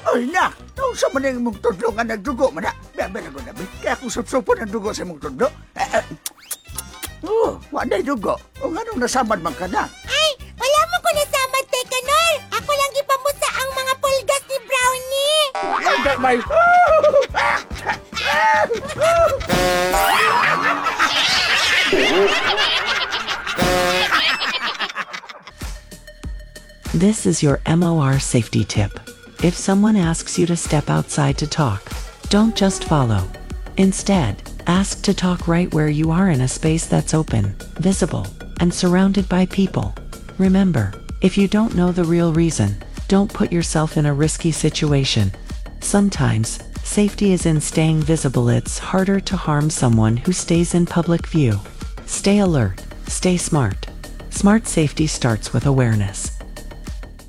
Ay na, nausa man ang imong tudlo nga nagdugo man na. Bebe na ko na, kaya kung supsupon ang dugo sa imong tudlo. Wala dugo. O nga nung nasamad man ka na. Ay, wala mo ko nasamad, Teka Nor. Ako lang gipamusta ang mga pulgas ni Brownie. Ay, damay. This is your MOR safety tip. If someone asks you to step outside to talk, don't just follow. Instead, ask to talk right where you are in a space that's open, visible, and surrounded by people. Remember, if you don't know the real reason, don't put yourself in a risky situation. Sometimes, safety is in staying visible. It's harder to harm someone who stays in public view. Stay alert, stay smart. Smart safety starts with awareness.